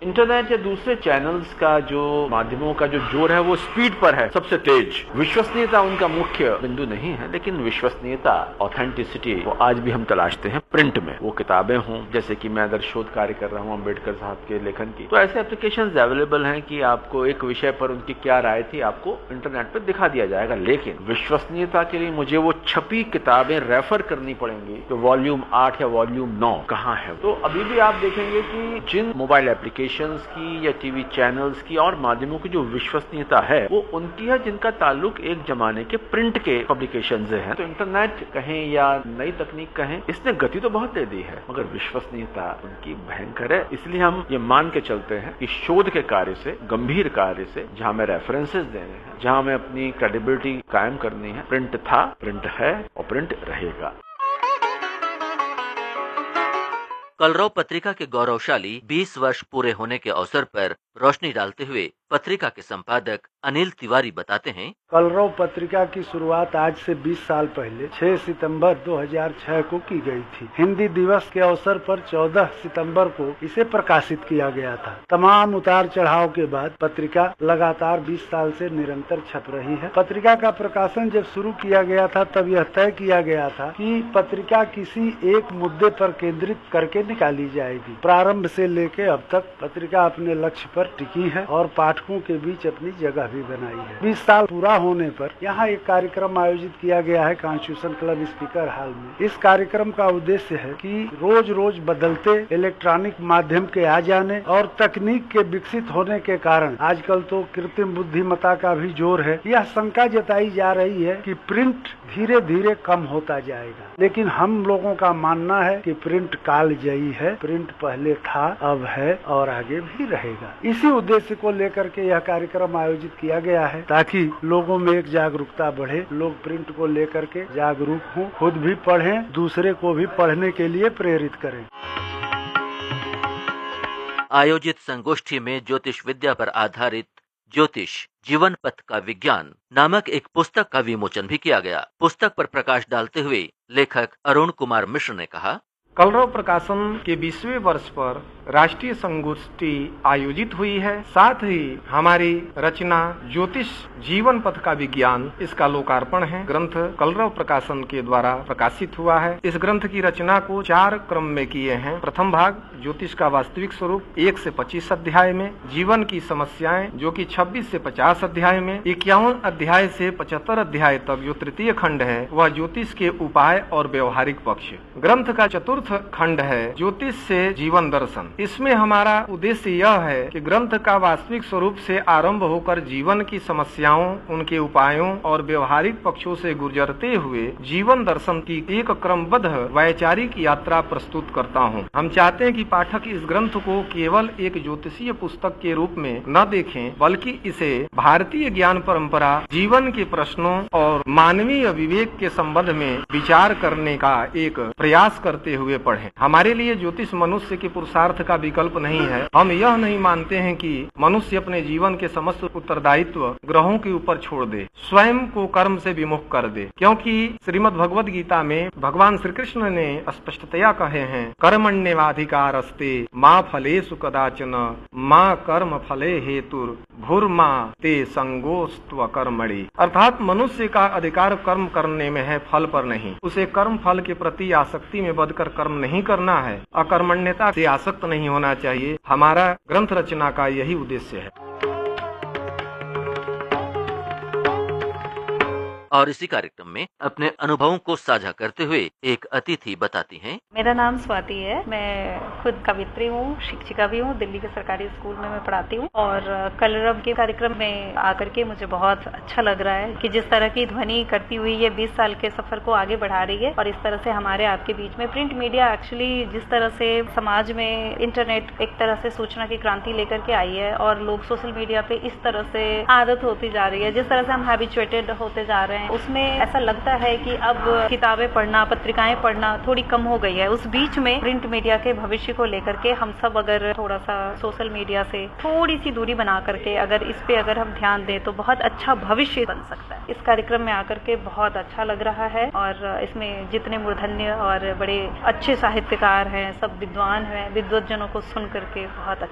Internet या दूसरे channels का जो माध्यमों का जो जोर है वो स्पीड पर है, सबसे तेज। विश्वसनीयता उनका मुख्य बिंदु नहीं है, लेकिन विश्वसनीयता, ऑथेंटिसिटी वो आज भी हम तलाशते हैं प्रिंट में। वो किताबें हों, जैसे कि मैं अगर शोध कार्य कर रहा हूँ अम्बेडकर साहब के लेखन की, तो ऐसे एप्लीकेशंस अवेलेबल हैं कि आपको एक विषय पर उनकी क्या राय थी आपको इंटरनेट पर दिखा दिया जाएगा। लेकिन विश्वसनीयता के लिए मुझे वो छपी किताबें रेफर करनी पड़ेंगी, तो वॉल्यूम 8 या वॉल्यूम 9 कहाँ है। तो अभी भी आप देखेंगे कि जिन मोबाइल एप्लीकेशंस की या टीवी चैनल्स की और माध्यमों की जो विश्वसनीयता है वो उनकी है जिनका ताल्लुक एक जमाने के प्रिंट के पब्लिकेशन से है। तो इंटरनेट कहें या नई तकनीक कहें, इसने गति तो बहुत दे दी है, मगर विश्वसनीयता उनकी भयंकर है। इसलिए हम ये मान के चलते हैं कि शोध के कार्य से, गंभीर कार्य से, जहां हमें रेफरेंसेस देने हैं, जहां हमें अपनी क्रेडिबिलिटी कायम करनी है, प्रिंट था, प्रिंट है और प्रिंट रहेगा। कलरव पत्रिका के गौरवशाली 20 वर्ष पूरे होने के अवसर पर रोशनी डालते हुए पत्रिका के संपादक अनिल तिवारी बताते हैं, कलरव पत्रिका की शुरुआत आज से 20 साल पहले 6 सितंबर 2006 को की गई थी। हिंदी दिवस के अवसर पर 14 सितंबर को इसे प्रकाशित किया गया था। तमाम उतार चढ़ाव के बाद पत्रिका लगातार 20 साल से निरंतर छप रही है। पत्रिका का प्रकाशन जब शुरू किया गया था तब यह तय किया गया था कि पत्रिका किसी एक मुद्दे पर केंद्रित करके निकाली जाएगी। प्रारंभ से लेकर अब तक पत्रिका अपने लक्ष्य पर टिकी है और पाठकों के बीच अपनी जगह भी बनाई है। 20 साल पूरा होने पर यहाँ एक कार्यक्रम आयोजित किया गया है कॉन्स्टिट्यूशन क्लब स्पीकर हॉल में। इस कार्यक्रम का उद्देश्य है कि रोज रोज बदलते इलेक्ट्रॉनिक माध्यम के आ जाने और तकनीक के विकसित होने के कारण आजकल तो कृत्रिम बुद्धिमत्ता का भी जोर है। यह शंका जताई जा रही है कि प्रिंट धीरे धीरे कम होता जाएगा, लेकिन हम लोगों का मानना है कि प्रिंट कालजयी है। प्रिंट पहले था, अब है और आगे भी रहेगा। इसी उद्देश्य को लेकर के यह कार्यक्रम आयोजित किया गया है ताकि लोगों में एक जागरूकता बढ़े, लोग प्रिंट को लेकर के जागरूक हों, खुद भी पढ़ें, दूसरे को भी पढ़ने के लिए प्रेरित करें। आयोजित संगोष्ठी में ज्योतिष विद्या पर आधारित ज्योतिष जीवन पथ का विज्ञान नामक एक पुस्तक का विमोचन भी किया गया। पुस्तक पर प्रकाश डालते हुए लेखक अरुण कुमार मिश्र ने कहा, कलरव प्रकाशन के 20वें वर्ष पर राष्ट्रीय संगोष्ठी आयोजित हुई है। साथ ही हमारी रचना ज्योतिष जीवन पथ का विज्ञान, इसका लोकार्पण है। ग्रंथ कलरव प्रकाशन के द्वारा प्रकाशित हुआ है। इस ग्रंथ की रचना को 4 क्रम में किए हैं। प्रथम भाग ज्योतिष का वास्तविक स्वरूप 1 से 25 अध्याय में, जीवन की समस्याएं जो कि 26 से 50 अध्याय में, 51 अध्याय से 75 अध्याय तक जो तृतीय खंड है वह ज्योतिष के उपाय और व्यवहारिक पक्ष। ग्रंथ का चतुर्थ खंड है ज्योतिष से जीवन दर्शन। इसमें हमारा उद्देश्य यह है कि ग्रंथ का वास्तविक स्वरूप से आरंभ होकर जीवन की समस्याओं, उनके उपायों और व्यवहारिक पक्षों से गुजरते हुए जीवन दर्शन की एक क्रमबद्ध वैचारिक यात्रा प्रस्तुत करता हूँ। हम चाहते हैं कि पाठक इस ग्रंथ को केवल एक ज्योतिषीय पुस्तक के रूप में न देखें, बल्कि इसे भारतीय ज्ञान परंपरा, जीवन के प्रश्नों और मानवीय विवेक के संबंध में विचार करने का एक प्रयास करते हुए पढ़ें। हमारे लिए ज्योतिष मनुष्य के पुरुषार्थ का विकल्प नहीं है। हम यह नहीं मानते हैं कि मनुष्य अपने जीवन के समस्त उत्तरदायित्व ग्रहों के ऊपर छोड़ दे, स्वयं को कर्म से विमुख कर दे, क्योंकि श्रीमद् भगवद गीता में भगवान श्री कृष्ण ने स्पष्टतया कहे हैं, कर्मण्येवाधिकारस्ते मा फलेषु कदाचन मा कर्म फले हेतुर भूर्मा ते संगोस्त्व कर्मणि। अर्थात मनुष्य का अधिकार कर्म करने में है, फल पर नहीं। उसे कर्म फल के प्रति आसक्ति में बदकर कर्म नहीं करना है, अकर्मण्यता से आसक्त नहीं होना चाहिए। हमारा ग्रंथ रचना का यही उद्देश्य है। और इसी कार्यक्रम में अपने अनुभवों को साझा करते हुए एक अतिथि बताती हैं, मेरा नाम स्वाति है। मैं खुद कवित्री हूँ, शिक्षिका भी हूँ। दिल्ली के सरकारी स्कूल में मैं पढ़ाती हूँ और कलरव के कार्यक्रम में आकर के मुझे बहुत अच्छा लग रहा है कि जिस तरह की ध्वनि करती हुई ये 20 साल के सफर को आगे बढ़ा रही है और इस तरह से हमारे आपके बीच में प्रिंट मीडिया एक्चुअली जिस तरह से समाज में इंटरनेट एक तरह से सूचना की क्रांति लेकर के आई है और लोग सोशल मीडिया पे इस तरह से आदत होती जा रही है, जिस तरह से हम हैबिचुएटेड होते जा रहे हैं, उसमें ऐसा लगता है कि अब किताबें पढ़ना, पत्रिकाएं पढ़ना थोड़ी कम हो गई है। उस बीच में प्रिंट मीडिया के भविष्य को लेकर के हम सब अगर थोड़ा सा सोशल मीडिया से थोड़ी सी दूरी बना करके अगर इस पे अगर हम ध्यान दें तो बहुत अच्छा भविष्य बन सकता है। इस कार्यक्रम में आकर के बहुत अच्छा लग रहा है और इसमें जितने मूर्धन्य और बड़े अच्छे साहित्यकार हैं, सब विद्वान हैं, विद्वज्जनों को सुन करके बहुत अच्छा